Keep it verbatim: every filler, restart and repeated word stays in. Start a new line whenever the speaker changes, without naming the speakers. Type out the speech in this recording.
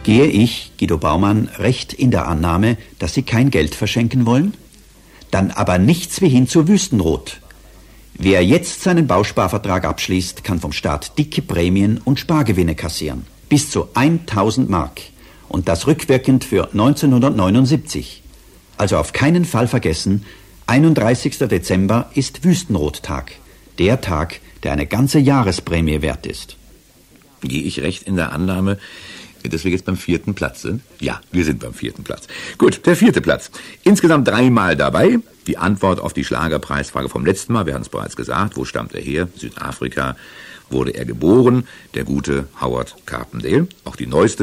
Gehe ich, Guido Baumann, recht in der Annahme, dass Sie kein Geld verschenken wollen? Dann aber nichts wie hin zur Wüstenrot. Wer jetzt seinen Bausparvertrag abschließt, kann vom Staat dicke Prämien und Spargewinne kassieren. Bis zu tausend Mark. Und das rückwirkend für neunzehnhundertneunundsiebzig. Also auf keinen Fall vergessen, einunddreißigster Dezember ist Wüstenrottag. Der Tag, der eine ganze Jahresprämie wert ist.
Gehe ich recht in der Annahme, dass wir jetzt beim vierten Platz sind? Ja, wir sind beim vierten Platz. Gut, der vierte Platz. Insgesamt dreimal dabei. Die Antwort auf die Schlagerpreisfrage vom letzten Mal, wir hatten es bereits gesagt. Wo stammt er her? Südafrika. Wurde er geboren? Der gute Howard Carpendale. Auch die neueste